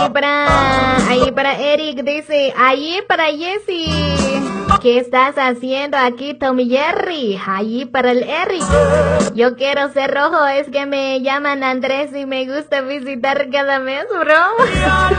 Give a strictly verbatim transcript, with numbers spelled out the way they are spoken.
Ahí para, ahí para Eric dice, ahí para Jessy. ¿Qué estás haciendo aquí, Tommy Jerry? Ahí para el Eric. Yo quiero ser rojo, es que me llaman Andrés y me gusta visitar cada mes, bro.